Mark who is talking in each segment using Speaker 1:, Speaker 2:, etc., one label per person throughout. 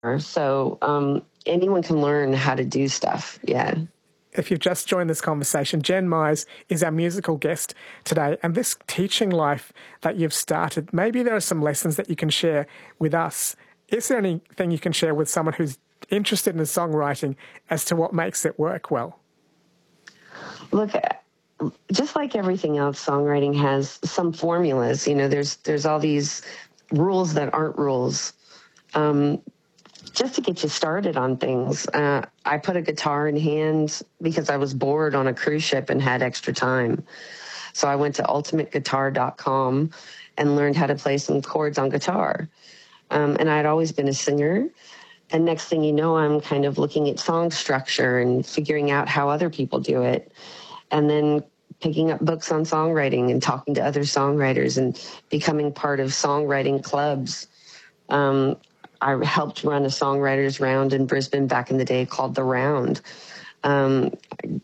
Speaker 1: So anyone can learn how to do stuff. Yeah.
Speaker 2: If you've just joined this conversation, Jen Myers is our musical guest today. And this teaching life that you've started, maybe there are some lessons that you can share with us. Is there anything you can share with someone who's interested in songwriting as to what makes it work well?
Speaker 1: Look, just like everything else, songwriting has some formulas. You know, there's all these rules that aren't rules. Just to get you started on things. I put a guitar in hand because I was bored on a cruise ship and had extra time. So I went to ultimateguitar.com and learned how to play some chords on guitar. And I'd always been a singer. And next thing you know, I'm kind of looking at song structure and figuring out how other people do it. And then picking up books on songwriting and talking to other songwriters and becoming part of songwriting clubs. I helped run a songwriters round in Brisbane back in the day called The Round. And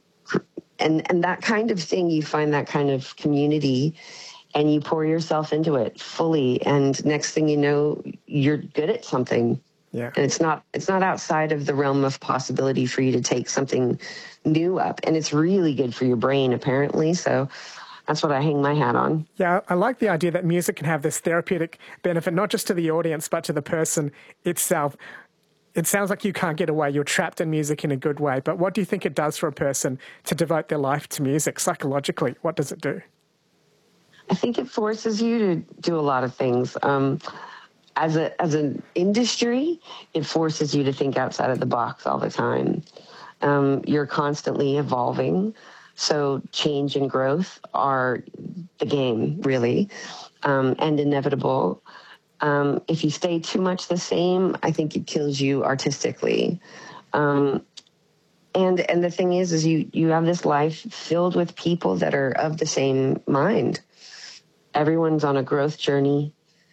Speaker 1: that kind of thing, you find that kind of community and you pour yourself into it fully. And next thing you know, you're good at something.
Speaker 2: Yeah.
Speaker 1: And it's not outside of the realm of possibility for you to take something new up. And it's really good for your brain, apparently. So that's what I hang my hat on.
Speaker 2: Yeah, I like the idea that music can have this therapeutic benefit, not just to the audience, but to the person itself. It sounds like you can't get away. You're trapped in music in a good way. But what do you think it does for a person to devote their life to music psychologically? What does it do?
Speaker 1: I think it forces you to do a lot of things. As an industry, it forces you to think outside of the box all the time. You're constantly evolving. So change and growth are the game, really, and inevitable. If you stay too much the same, I think it kills you artistically. And the thing is you have this life filled with people that are of the same mind. Everyone's on a growth journey,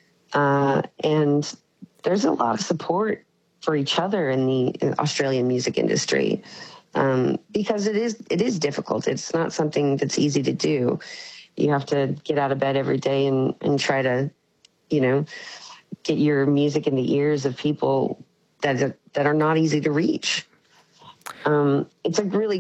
Speaker 1: and there's a lot of support for each other in the Australian music industry. Because it is difficult. It's not something that's easy to do. You have to get out of bed every day and try to, get your music in the ears of people that are not easy to reach. It's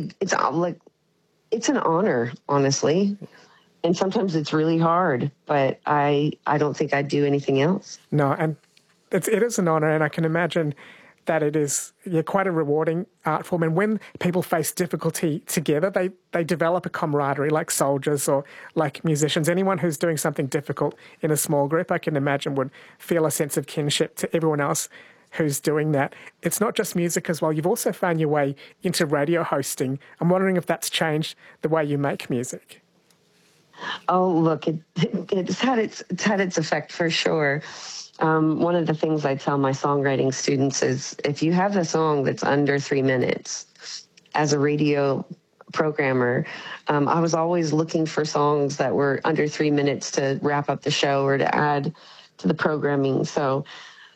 Speaker 1: an honor, honestly. And sometimes it's really hard, but I don't think I'd do anything else.
Speaker 2: No, and it is an honor, and I can imagine that it is quite a rewarding art form. And when people face difficulty together, they develop a camaraderie like soldiers or like musicians. Anyone who's doing something difficult in a small group, I can imagine, would feel a sense of kinship to everyone else who's doing that. It's not just music as well. You've also found your way into radio hosting. I'm wondering if that's changed the way you make music.
Speaker 1: Oh, look, it's had its effect for sure. One of the things I tell my songwriting students is if you have a song that's under 3 minutes, as a radio programmer, I was always looking for songs that were under 3 minutes to wrap up the show or to add to the programming. So,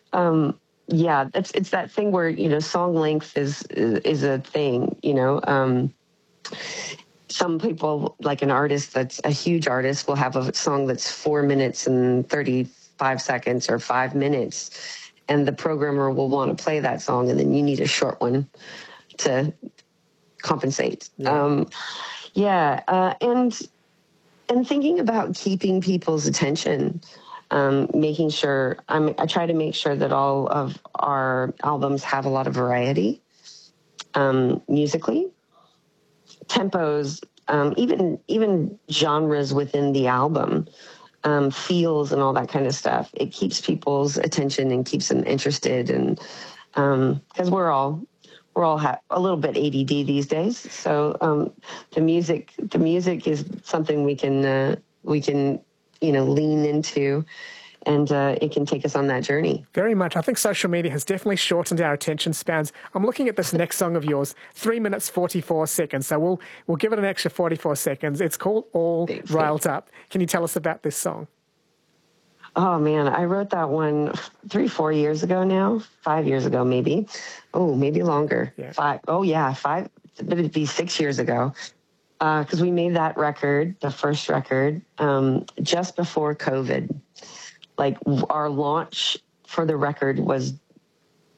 Speaker 1: it's that thing where, song length is a thing, Some people, like an artist that's a huge artist, will have a song that's 4 minutes and 35 seconds or 5 minutes, and the programmer will want to play that song, and then you need a short one to compensate.
Speaker 2: Yeah.
Speaker 1: And thinking about keeping people's attention, making sure I try to make sure that all of our albums have a lot of variety, musically. Tempos, even genres within the album, feels and all that kind of stuff. It keeps people's attention and keeps them interested, and because we're all a little bit ADD these days. So the music is something we can lean into. And it can take us on that journey.
Speaker 2: Very much. I think social media has definitely shortened our attention spans. I'm looking at this next song of yours, 3 minutes, 44 seconds. So we'll give it an extra 44 seconds. It's called All Riled Up. Can you tell us about this song?
Speaker 1: Oh, man. I wrote that one 3-4 years ago now. 5 years ago, maybe. Oh, maybe longer.
Speaker 2: Yeah.
Speaker 1: 5. Oh, yeah. 5. But it'd be 6 years ago. Because we made that record, the first record, just before COVID. Like, our launch for the record was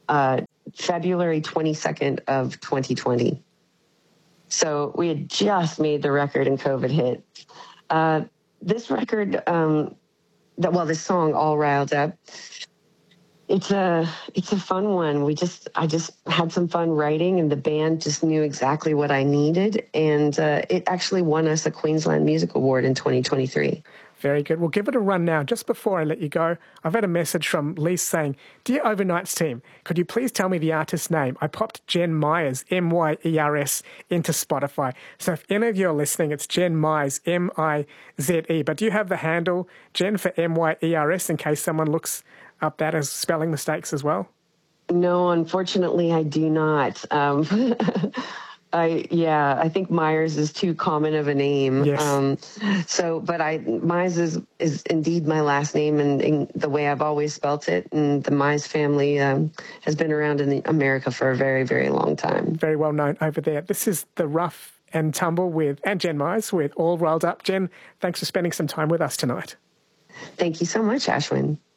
Speaker 1: February 22nd of 2020. So we had just made the record and COVID hit. This record, this song, All Riled Up, it's a fun one. I just had some fun writing, and the band just knew exactly what I needed. And it actually won us a Queensland Music Award in 2023.
Speaker 2: Very good. We'll give it a run now. Just before I let you go, I've had a message from Lise saying, "Dear Overnights team, could you please tell me the artist's name? I popped Jen Myers, M-Y-E-R-S, into Spotify. So if any of you are listening, it's Jen Myers, M-I-Z-E. But do you have the handle, Jen, for M-Y-E-R-S, in case someone looks up that as spelling mistakes as well?"
Speaker 1: No, unfortunately, I do not. I think Myers is too common of a name.
Speaker 2: Yes.
Speaker 1: Myers is indeed my last name, and the way I've always spelt it. And the Myers family has been around in America for a very, very long time.
Speaker 2: Very well known over there. This is the Rough and Tumble and Jen Myers with All Riled Up. Jen, thanks for spending some time with us tonight.
Speaker 1: Thank you so much, Ashwin.